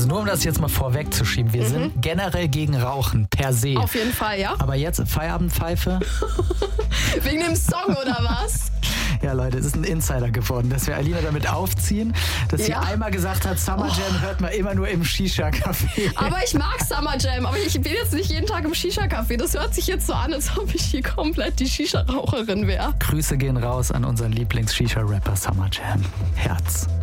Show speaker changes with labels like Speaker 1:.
Speaker 1: nur um das jetzt mal vorwegzuschieben, wir sind generell gegen Rauchen, per se.
Speaker 2: Auf jeden Fall, ja.
Speaker 1: Aber jetzt Feierabendpfeife?
Speaker 2: Wegen dem Song oder was?
Speaker 1: Ja, Leute, es ist ein Insider geworden, dass wir Alina damit aufziehen, dass sie
Speaker 2: Ja.
Speaker 1: einmal gesagt hat, Summer Jam hört man immer nur im Shisha-Café.
Speaker 2: Aber ich mag Summer Jam, aber ich bin jetzt nicht jeden Tag im Shisha-Café. Das hört sich jetzt so an, als ob ich hier komplett die Shisha-Raucherin wäre.
Speaker 1: Grüße gehen raus an unseren Lieblings-Shisha-Rapper Summer Jam. Herz.